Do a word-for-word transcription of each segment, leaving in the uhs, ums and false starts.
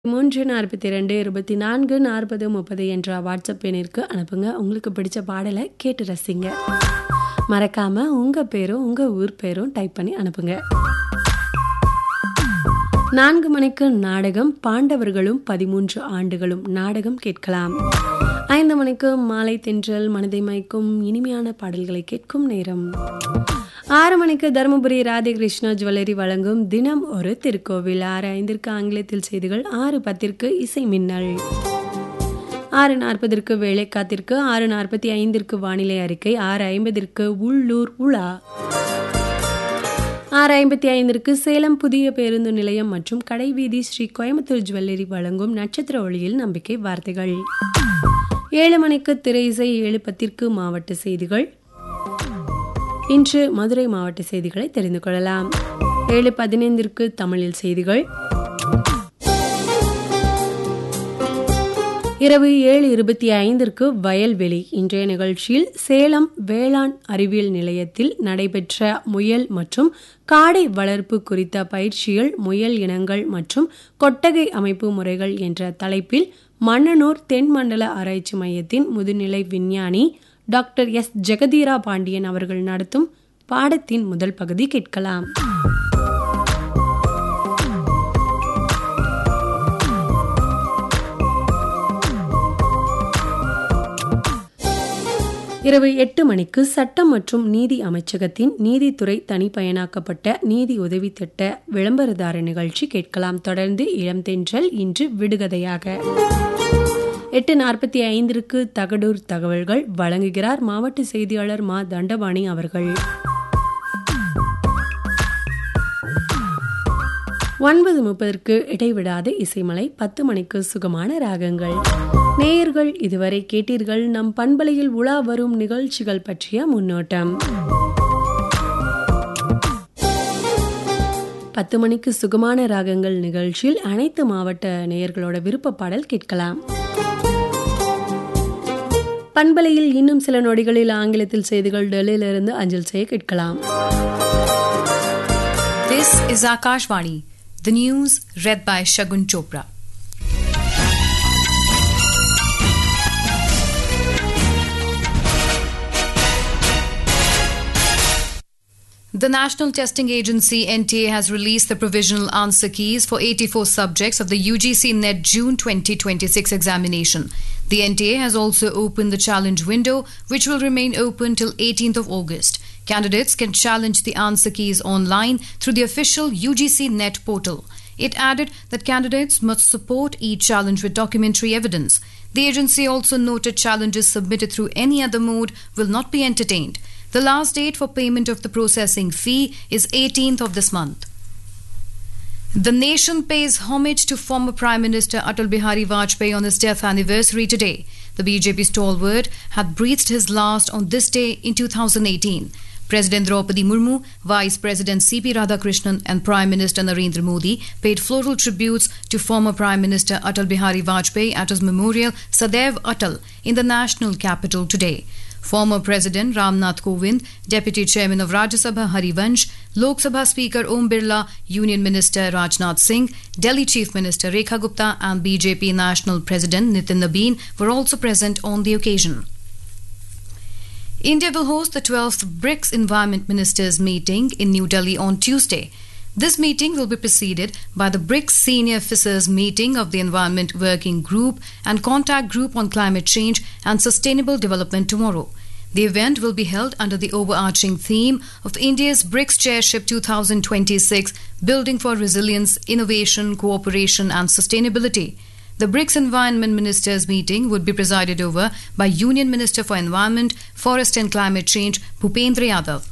மூன்று நாற்பத்தி இரண்டு இருபத்தி நான்கு நாற்பது முப்பது என்ற வாட்ஸ்அப் எண்ணிற்கு அனுப்புங்க. உங்களுக்கு பிடிச்ச பாடலை கேட்டு ரசிங்க. மறக்காம உங்க பேரும் உங்க ஊர் பேரும் டைப் பண்ணி அனுப்புங்க. நான்கு மணிக்கு நாடகம் பாண்டவர்களும் பதிமூன்று ஆண்டுகளும் நாடகம் கேட்கலாம். ஐந்து மணிக்கு மாலை தென்றல் மனதை மயக்கும் இனிமையான பாடல்களை கேட்கும் நேரம். ஆறு மணிக்கு தருமபுரி ராதேகிருஷ்ணா ஜுவல்லரி வழங்கும் தினம் ஒரு திருக்கோவில். ஆறு ஐந்திற்கு ஆங்கிலத்தில் செய்திகள். ஆறு பத்திற்கு இசை மின்னல். ஆறு நாற்பதற்கு வேலைக்காத்திற்கு. ஆறு நாற்பத்தி ஐந்திற்கு வானிலை அறிக்கை. ஆறு ஐம்பதற்கு உள்ளூர் உலா. ஆறு ஐம்பத்தி ஐந்திற்கு சேலம் புதிய பேருந்து நிலையம் மற்றும் கடைவீதி ஸ்ரீ கோயம்புத்தூர் ஜுவல்லரி வழங்கும் நட்சத்திர ஒளியில் நம்பிக்கை வார்த்தைகள். ஏழு மணிக்கு திரை இசை. ஏழு பத்திற்கு மாவட்ட செய்திகள். இன்று மதுரை மாவட்ட செய்திகளை தெரிந்து கொள்ளலாம். ஏழு பதினைந்திற்கு தமிழில் செய்திகள். இரவு ஏழு இருபத்தி ஐந்திற்கு வயல்வெளி. இன்றைய நிகழ்ச்சியில் சேலம் வேளாண் அறிவியல் நிலையத்தில் நடைபெற்ற முயல் மற்றும் காடை வளர்ப்பு குறித்த பயிற்சிகள், முயல் இனங்கள் மற்றும் கொட்டகை அமைப்பு முறைகள் என்ற தலைப்பில் மண்ணனூர் தென்மண்டல ஆராய்ச்சி மையத்தின் முதுநிலை விஞ்ஞானி டாக்டர் எஸ் ஜெகதீரா பாண்டியன் அவர்கள் நடத்தும் பாடத்தின் முதல் பகுதி கேட்கலாம். இரவு எட்டு மணிக்கு சட்டம் மற்றும் நீதி அமைச்சகத்தின் நீதித்துறை தனிப்பயனாக்கப்பட்ட நீதி உதவி திட்ட விளம்பரதார நிகழ்ச்சி கேட்கலாம். தொடர்ந்து இளம் தென்றல் இன்று விடுகதையாக. எட்டு நாற்பத்தி ஐந்திற்கு தகடூர் தகவல்கள் வழங்குகிறார் மாவட்ட செய்தியாளர் மா தண்டபாணி அவர்கள். ஒன்பது முப்பதற்கு இடைவிடாத இசைமலை. பத்து மணிக்கு சுகமான ராகங்கள். நேயர்கள் இதுவரை கேட்டீர்கள் நம் பண்பலையில் உலா வரும் நிகழ்ச்சிகள் பற்றிய முன்னோட்டம். பத்து மணிக்கு சுகமான ராகங்கள் நிகழ்ச்சியில் அனைத்து மாவட்ட நேயர்களோட விருப்ப பாடல் கேட்கலாம். பண்பலையில் இன்னும் சில நொடிகளில் ஆங்கிலத்தில் செய்திகள் டெல்லியிலிருந்து அஞ்சல் செய்ய கேட்கலாம். This is Akashvani. The news read by Shagun Chopra. The National Testing Agency N T A has released the provisional answer keys for eighty-four subjects of the U G C Net June twenty twenty-six examination. The N T A has also opened the challenge window, which will remain open till eighteenth of August. Candidates can challenge the answer keys online through the official U G C Net portal. It added that candidates must support each challenge with documentary evidence. The agency also noted challenges submitted through any other mode will not be entertained. The last date for payment of the processing fee is eighteenth of this month. The nation pays homage to former Prime Minister Atal Bihari Vajpayee on his death anniversary today. The B J P stalwart had breathed his last on this day in two thousand eighteen. President Draupadi Murmu, Vice President C P Radhakrishnan and Prime Minister Narendra Modi paid floral tributes to former Prime Minister Atal Bihari Vajpayee at his memorial Sadaiv Atal in the national capital today. Former President Ramnath Kovind, Deputy Chairman of Rajya Sabha Harivansh, Lok Sabha Speaker Om Birla, Union Minister Rajnath Singh, Delhi Chief Minister Rekha Gupta and B J P National President Nitin Nabeen were also present on the occasion. India will host the twelfth BRICS Environment Ministers meeting in New Delhi on Tuesday. This meeting will be preceded by the BRICS Senior Officers meeting of the Environment Working Group and Contact Group on Climate Change and Sustainable Development tomorrow. The event will be held under the overarching theme of India's BRICS Chairship twenty twenty-six, Building for Resilience, Innovation, Cooperation and Sustainability. The BRICS Environment Ministers meeting would be presided over by Union Minister for Environment, Forest and Climate Change, Bhupendra Yadav.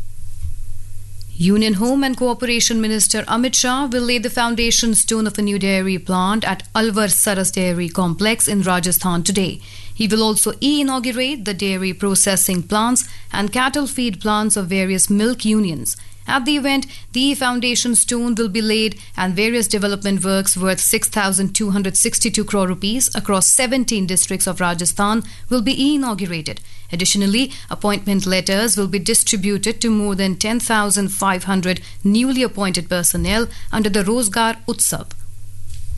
Union Home and Cooperation Minister Amit Shah will lay the foundation stone of a new dairy plant at Alwar Saras Dairy Complex in Rajasthan today. He will also inaugurate the dairy processing plants and cattle feed plants of various milk unions. At the event, the foundation stone will be laid and various development works worth six thousand two hundred sixty-two crore rupees across seventeen districts of Rajasthan will be inaugurated. Additionally, appointment letters will be distributed to more than ten thousand five hundred newly appointed personnel under the Rozgar Utsav.